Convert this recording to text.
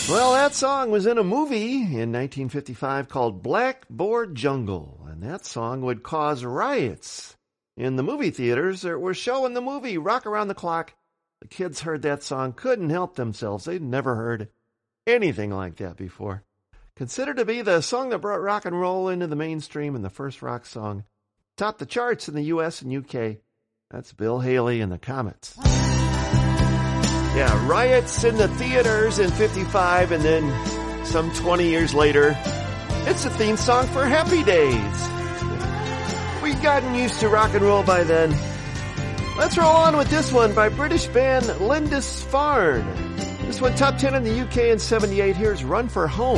Well, that song was in a movie in 1955 called Blackboard Jungle, and that song would cause riots in the movie theaters that were showing the movie Rock Around the Clock. The kids heard that song, couldn't help themselves. They'd never heard anything like that before. Considered to be the song that brought rock and roll into the mainstream and the first rock song. Topped the charts in the U.S. and U.K. That's Bill Haley and the Comets. Yeah, riots in the theaters in 55, and then some 20 years later, it's the theme song for Happy Days. We've gotten used to rock and roll by then. Let's roll on with this one by British band Lindisfarne. This one top 10 in the UK in 78. Here's Run for Home.